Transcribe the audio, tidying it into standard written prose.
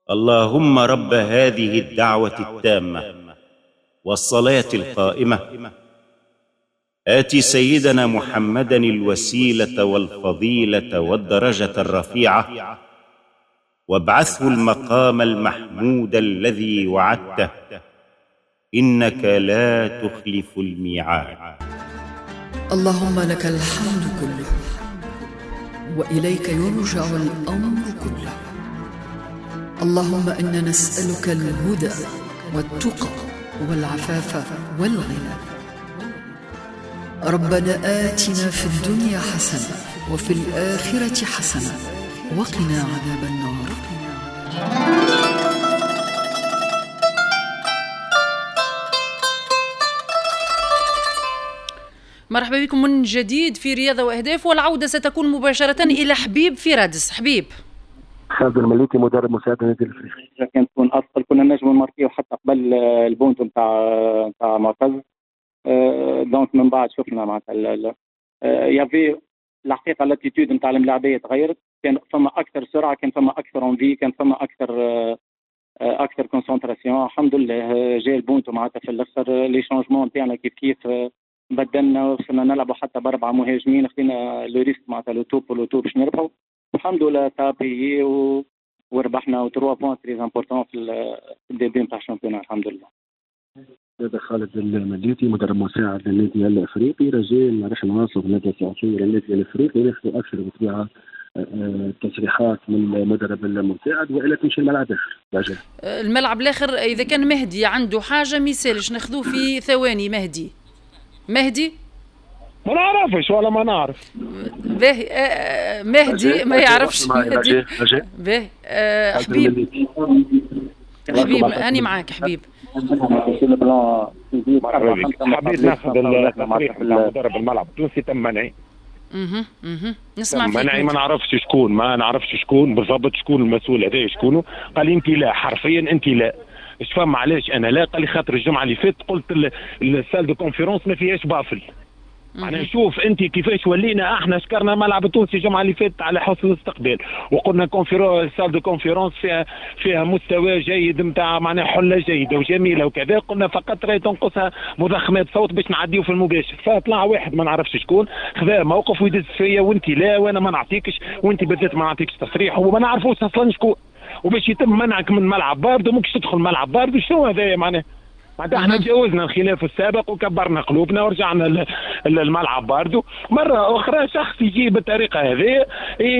اللهم رب هذه الدعوة التامة والصلاة القائمة آت سيدنا محمدا الوسيلة والفضيلة والدرجة الرفيعة وابعثه المقام المحمود الذي وعدته إنك لا تخلف الميعاد. اللهم لك الحمد كله وإليك يرجع الأمر كله. اللهم إنا نسألك الهدى والتقى والعفاف والغنى. ربنا آتنا في الدنيا حسنة وفي الآخرة حسنة وقنا عذاب النار. مرحبا بكم من جديد في رياضة وأهداف، والعودة ستكون مباشرة إلى حبيب في رادس. حبيب خالد المليكي مدرب مساعد النادي الافريقي. كانت تكون افضل، كنا نجموا نماركيو حتى قبل البونتو نتاع معتز. دونك من بعد شفنا معناتها يافي الحقيقه الاتيتود نتاع الملاعبيه تغيرت، كان فما اكثر سرعه، كان فما اكثر اونفي، كان فما اكثر كونسنتراسيون. الحمد لله جاء البونتو معناتها في الاخر لي شونجمون تاعنا كيف بدلنا وصلنا نلعبوا حتى باربعه مهاجمين، خدينا لو ريسك معناتها لو توب باش نربحوا. الحمد لله تابي وربحنا 3 بوان تري امبورطون في الديبي نتاع الشامبيون. الحمد لله. هذا خالد المليكي مدرب مساعد للنادي الافريقي. رجال رح نواصل النادي السعودي للنادي الافريقي ناخذ اكثر بطبيعه تصريحات من المدرب المساعد والا تمشي الملعب الاخر. الملعب الاخر اذا كان مهدي عنده حاجه ما يسالش ناخذوه في ثواني. مهدي ما نعرفش ولا ما نعرف. باهي مهدي ما يعرفش مهدي. باهي حبيب أنا معاك حبيب. حبيت ناخذ التصريح نتاع مدرب الملعب التونسي تم منعي. نسمع فيك. منعي ما نعرفش شكون بالضبط، شكون المسؤول هذا شكونه. قال انت لا، حرفيا انت لا. اش فهم علاش انا لا؟ قال لي خاطر الجمعه اللي فاتت قلت السال دو كونفيرونس ما فيهاش بافل. أنا نشوف أنت كيفاش ولينا احنا شكرنا الملعب التونسي الجمعة اللي فاتت على حسن الاستقبال، وقلنا سال دو كونفيرونس فيها مستوى جيد نتاع معناها حلة جيدة وجميلة وكذا. قلنا فقط راهي تنقصها مضخمات صوت باش نعديو في المباشر. فطلع واحد ما نعرفش شكون خذا موقف ويدز فيا وانت لا وانا ما نعطيكش وانت بالذات ما نعطيكش تصريح وما نعرفوش اصلا شكون، وباش يتم منعك من ملعب بارد وماكش تدخل ملعب بارد. شنو هذايا معناها؟ احنا تجاوزنا الخلاف السابق وكبرنا قلوبنا ورجعنا الملعب باردو. مرة أخرى شخص يجي بالطريقة هذه